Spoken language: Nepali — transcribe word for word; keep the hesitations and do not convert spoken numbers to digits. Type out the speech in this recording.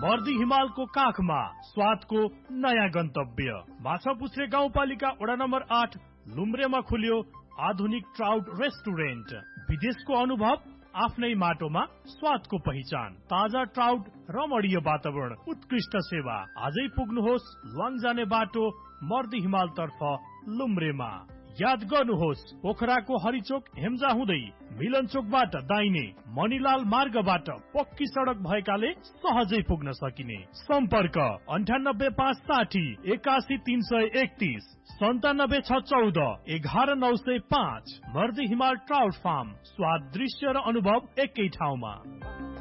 मर्दी हिमालको काखमा स्वादको नयाँ गन्तव्य। माछापुच्छ्रे गाउँपालिका वडा नम्बर आठ लुम्ब्रेमा खुल्यो आधुनिक ट्राउट रेस्टुरेन्ट। विदेशको अनुभव आफ्नै माटोमा स्वादको पहिचान। ताजा ट्राउट, रमणीय वातावरण, उत्कृष्ट सेवा। आजै पुग्नुहोस् लुवाङ जाने बाटो मर्दी हिमाल तर्फ लुम्ब्रेमा। याद गर्नुहोस् पोखराको हरिचोक हेम्जा हुँदै मिलन चोकबाट दाहिने मणिलाल मार्गबाट पक्की सडक भएकाले सहजै पुग्न सकिने। सम्पर्क अन्ठानब्बे पाँच साठी एकासी तीन सय एकतीस सन्तानब्बे छ चौध एघार नौ सय पाँच। मर्दी हिमाल ट्राउट फार्म, स्वाद, दृश्य र अनुभव एकै ठाउँमा।